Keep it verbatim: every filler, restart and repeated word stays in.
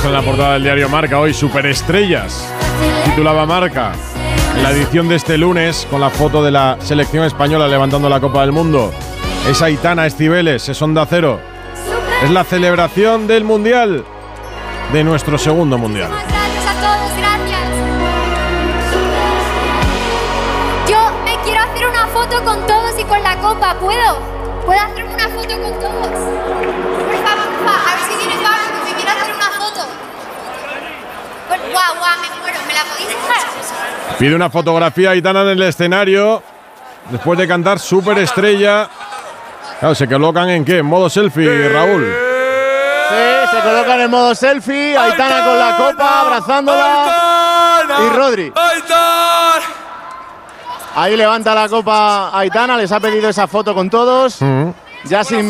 muestra en la portada del diario Marca hoy, superestrellas. Titulaba Marca. En la edición de este lunes, con la foto de la selección española levantando la Copa del Mundo. Es Aitana Escibeles, es Onda Cero. Es la celebración del Mundial, de nuestro segundo Mundial. Gracias a todos, gracias. Yo me quiero hacer una foto con todos y con la copa, ¿puedo? ¿Puedo hacerme una foto con todos? Por favor, por favor, a ver si tienes ahora que me quiero hacer una foto. Guau, guau, me muero, ¿me la podéis dejar? Pide una fotografía Aitana en el escenario, después de cantar Superestrella. Claro, ¿se colocan en qué? ¿En modo selfie, Raúl? Sí, se colocan en modo selfie. Aitana con la copa, abrazándola. Y Rodri. Ahí levanta la copa Aitana, les ha pedido esa foto con todos. Uh-huh. Ya sin